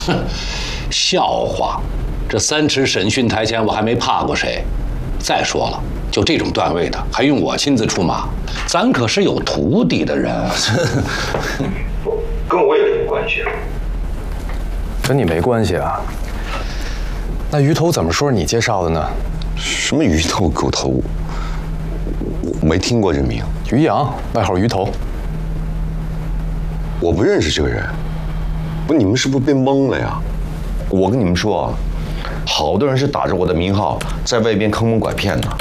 哼，笑话！这3尺审讯台前我还没怕过谁。再说了，就这种段位的，还用我亲自出马？咱可是有徒弟的人。 跟我有什么关系啊？ 跟你没关系啊。那鱼头怎么说是你介绍的呢？ 什么鱼头狗头？我没听过这名。 于洋，外号鱼头。 我不认识这个人。不，你们是不是被蒙了呀？我跟你们说啊，好多人是打着我的名号在外边坑蒙拐骗呢。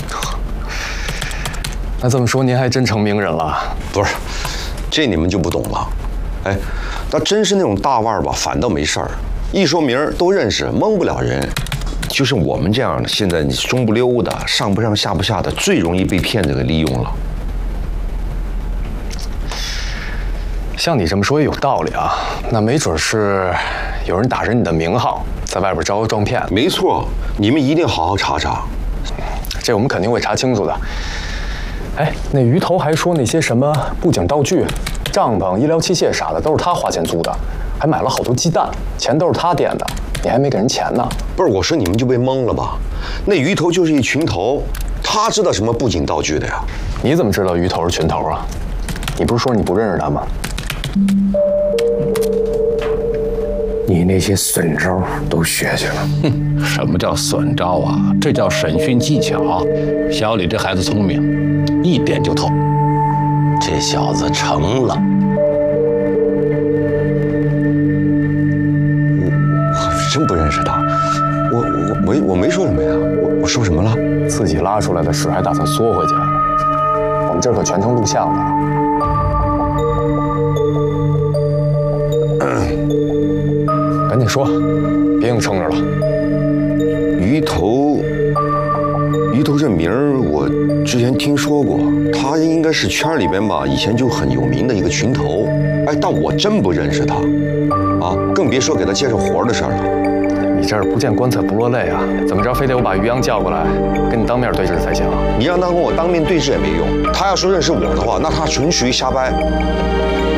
那这么说，您还真成名人了？ 不是，这你们就不懂了。哎，那真是那种大腕儿吧，反倒没事儿，一说名儿都认识，蒙不了人。就是我们这样的，现在你中不溜的、上不上下不下的，最容易被骗子给利用了。 像你这么说也有道理啊，那没准是有人打着你的名号，在外边招摇撞骗。 没错，你们一定好好查查。 这我们肯定会查清楚的。哎，那鱼头还说那些什么布景道具、帐篷、医疗器械啥的，都是他花钱租的，还买了好多鸡蛋，钱都是他垫的，你还没给人钱呢。 不是，我说你们就被蒙了吧？那鱼头就是一群头，他知道什么布景道具的呀？ 你怎么知道鱼头是群头啊？你不是说你不认识他吗？ 你那些损招都学去了。 哼，什么叫损招啊？这叫审讯技巧。小李这孩子聪明，一点就透。这小子成了。 我真不认识他。我没说什么呀？我说什么了？ 自己拉出来的屎还打算缩回去？我们这可全程录像的。赶紧说，别硬撑着了。 鱼头这名儿我之前听说过，他应该是圈里边吧，以前就很有名的一个群头。哎，但我真不认识他，啊，更别说给他介绍活的事儿了。 你这儿不见棺材不落泪啊？怎么着，非得我把于洋叫过来，跟你当面对质才行？ 你让他跟我当面对质也没用，他要说认识我的话，那他纯属于瞎掰。